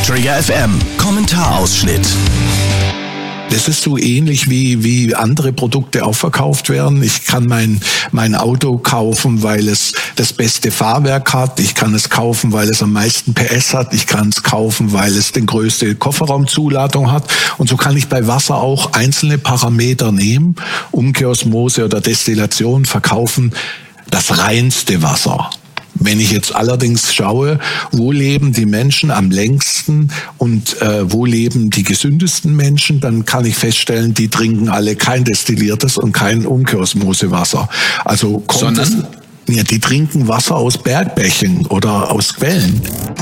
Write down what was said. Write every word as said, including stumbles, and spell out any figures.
Trigger F M, Kommentarausschnitt. Das ist so ähnlich wie wie andere Produkte auch verkauft werden. Ich kann mein mein Auto kaufen, weil es das beste Fahrwerk hat. Ich kann es kaufen, weil es am meisten P S hat. Ich kann es kaufen, weil es die größte Kofferraumzuladung hat. Und so kann ich bei Wasser auch einzelne Parameter nehmen, Umkehrosmose oder Destillation, verkaufen das reinste Wasser. Wenn ich jetzt allerdings schaue, wo leben die Menschen am längsten und äh, wo leben die gesündesten Menschen, dann kann ich feststellen, die trinken alle kein destilliertes und kein Umkehrosmosewasser. Also kommt Sondern? es, ja, die trinken Wasser aus Bergbächen oder aus Quellen.